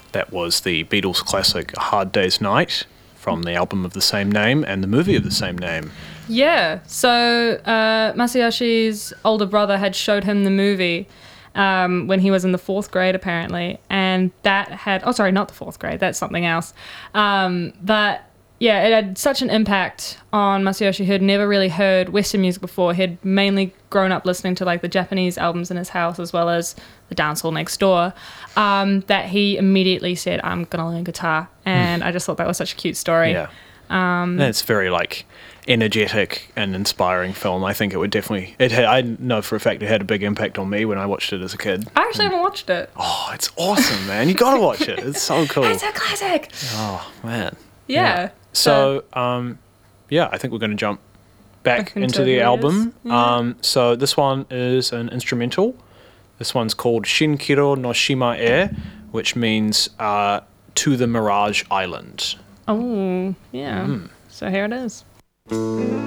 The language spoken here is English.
That was the Beatles classic A Hard Day's Night from the album of the same name and the movie of the same name. Yeah, so Masayoshi's older brother had showed him the movie when he was in the 4th grade, apparently, and that had... Oh, sorry, not the 4th grade, that's something else. But, yeah, it had such an impact on Masayoshi, who had never really heard Western music before. He'd mainly grown up listening to, like, the Japanese albums in his house as well as the dance hall next door, that he immediately said, I'm going to learn guitar. And I just thought that was such a cute story. Yeah. And it's very, like, energetic and inspiring film. I think it would definitely... I know for a fact it had a big impact on me when I watched it as a kid. I actually haven't watched it. Oh, it's awesome, man. You got to watch it. It's so cool. It's a classic. Oh, man. Yeah. So, I think we're going to jump back into the it, album. yeah. So this one is an instrumental. This one's called Shinkiro no Shima E, which means To the Mirage Island. Oh, yeah. So here it is.